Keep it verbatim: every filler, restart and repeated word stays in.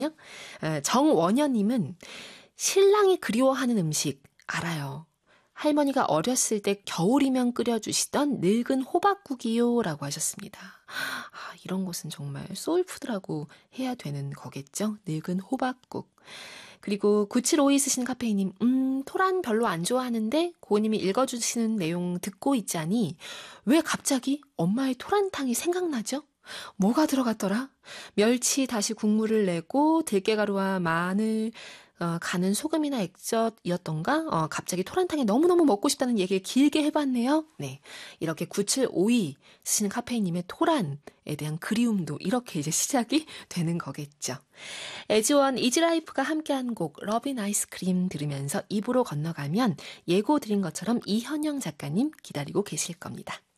에, 정원현님은 신랑이 그리워하는 음식 알아요. 할머니가 어렸을 때 겨울이면 끓여주시던 늙은 호박국이요 라고 하셨습니다. 아, 이런 것은 정말 소울푸드라고 해야 되는 거겠죠? 늙은 호박국. 그리고 구칠오이 쓰신 카페이님, 음, 토란 별로 안 좋아하는데 고은님이 읽어주시는 내용 듣고 있자니 왜 갑자기 엄마의 토란탕이 생각나죠? 뭐가 들어갔더라? 멸치 다시 국물을 내고 들깨가루와 마늘, 어, 간은 소금이나 액젓이었던가? 어, 갑자기 토란탕이 너무너무 먹고 싶다는 얘기를 길게 해봤네요. 네. 이렇게 구칠오이 쓰시는 카페이님의 토란에 대한 그리움도 이렇게 이제 시작이 되는 거겠죠. 에지원 이지라이프가 함께한 곡 러빈 아이스크림 들으면서 입으로 건너가면 예고 드린 것처럼 이현영 작가님 기다리고 계실 겁니다.